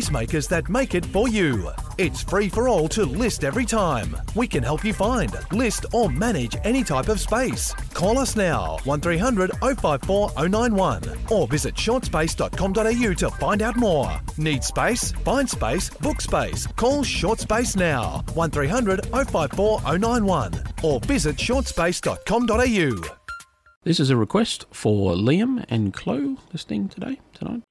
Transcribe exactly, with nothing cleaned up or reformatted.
space makers that make it for you. It's free for all to list every time. We can help you find, list or manage any type of space. Call us now, one three hundred oh five four oh nine one, or visit short space dot com dot a u to find out more. Need space? Find space, book space. Call Short Space now, one three hundred oh five four oh nine one, or visit short space dot com dot a u. This is a request for Liam and Chloe listening today, tonight.